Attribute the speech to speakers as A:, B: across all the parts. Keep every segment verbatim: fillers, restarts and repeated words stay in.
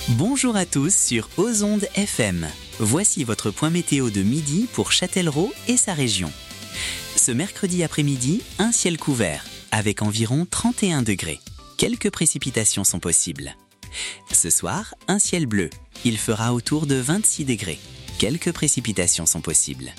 A: Bonjour à tous sur Ozonde F M. Voici votre point météo de midi pour Châtellerault et sa région. Ce mercredi après-midi, un ciel couvert, avec environ trente et un degrés. Quelques précipitations sont possibles. Ce soir, un ciel bleu. Il fera autour de vingt-six degrés. Quelques précipitations sont possibles.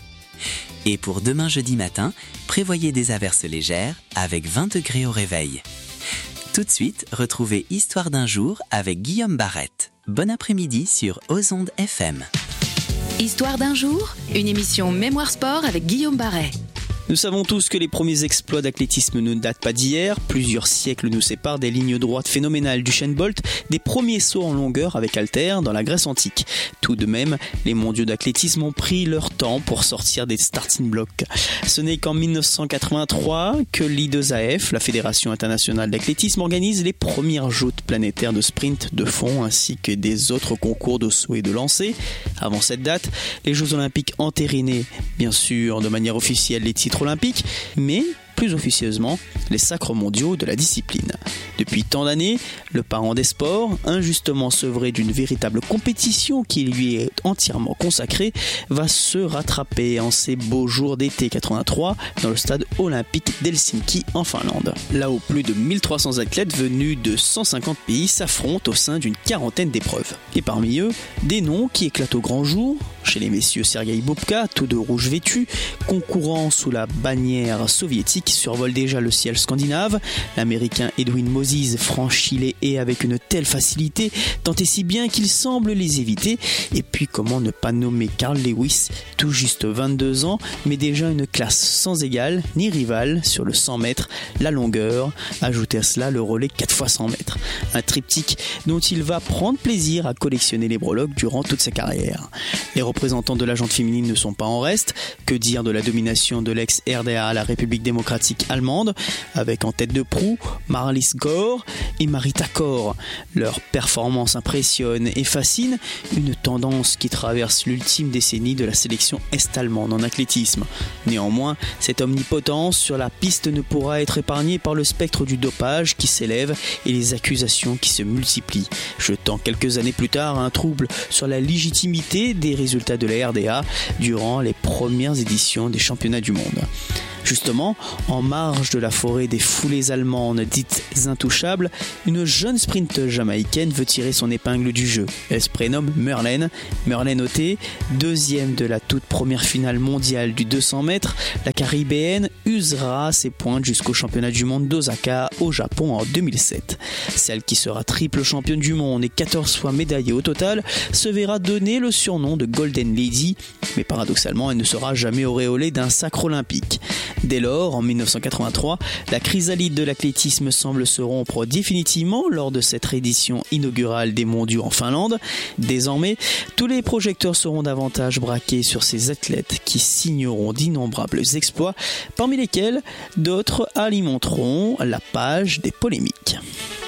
A: Et pour demain jeudi matin, prévoyez des averses légères avec vingt degrés au réveil. Tout de suite, retrouvez Histoire d'un jour avec Guillaume Barrette. Bon après-midi sur Ozonde F M.
B: Histoire d'un jour, une émission Mémoire Sport avec Guillaume Barret.
C: Nous savons tous que les premiers exploits d'athlétisme ne datent pas d'hier. Plusieurs siècles nous séparent des lignes droites phénoménales du Usain Bolt, des premiers sauts en longueur avec haltères dans la Grèce antique. Tout de même, les mondiaux d'athlétisme ont pris leur temps pour sortir des starting blocks. Ce n'est qu'en dix-neuf cent quatre-vingt-trois que l'I deux A F, la Fédération internationale d'athlétisme, organise les premières joutes planétaires de sprint, de fond ainsi que des autres concours de saut et de lancer. Avant cette date, les Jeux olympiques entérinaient, bien sûr, de manière officielle les titres olympiques, mais plus officieusement les sacres mondiaux de la discipline. Depuis tant d'années, le parent des sports, injustement sevré d'une véritable compétition qui lui est entièrement consacrée, va se rattraper en ces beaux jours d'été quatre-vingt-trois dans le stade olympique d'Helsinki en Finlande. Là où plus de mille trois cents athlètes venus de cent cinquante pays s'affrontent au sein d'une quarantaine d'épreuves. Et parmi eux, des noms qui éclatent au grand jour. Chez les messieurs Sergueï Bobka, tous de rouge vêtus, concourant sous la bannière soviétique, survole déjà le ciel scandinave. L'américain Edwin Moses franchit les haies avec une telle facilité, tant et si bien qu'il semble les éviter. Et puis comment ne pas nommer Carl Lewis, tout juste vingt-deux ans, mais déjà une classe sans égale ni rivale sur le cent mètres, la longueur, ajoutez à cela le relais quatre fois cent mètres. Un triptyque dont il va prendre plaisir à collectionner les breloques durant toute sa carrière. Les représentants de la jante féminine ne sont pas en reste. Que dire de la domination de l'ex-R D A, la République démocratique allemande, avec en tête de proue Marlies Gore et Marita Kor. Leur performance impressionne et fascine, une tendance qui traverse l'ultime décennie de la sélection est-allemande en athlétisme. Néanmoins, cette omnipotence sur la piste ne pourra être épargnée par le spectre du dopage qui s'élève et les accusations qui se multiplient, jetant quelques années plus tard un trouble sur la légitimité des résultats de la R D A durant les premières éditions des championnats du monde. Justement, en marge de la forêt des foulées allemandes dites intouchables, une jeune sprinteuse jamaïcaine veut tirer son épingle du jeu. Elle se prénomme Merlene. Merlene Ottey, deuxième de la toute première finale mondiale du deux cents mètres, la caribéenne usera ses pointes jusqu'au championnat du monde d'Osaka au Japon en deux mille sept. Celle qui sera triple championne du monde et quatorze fois médaillée au total se verra donner le surnom de Golden Lady, mais paradoxalement elle ne sera jamais auréolée d'un sacre olympique. Dès lors, en dix-neuf cent quatre-vingt-trois, la chrysalide de l'athlétisme semble se rompre définitivement lors de cette édition inaugurale des mondiaux en Finlande. Désormais, tous les projecteurs seront davantage braqués sur ces athlètes qui signeront d'innombrables exploits, parmi lesquels d'autres alimenteront la page des polémiques.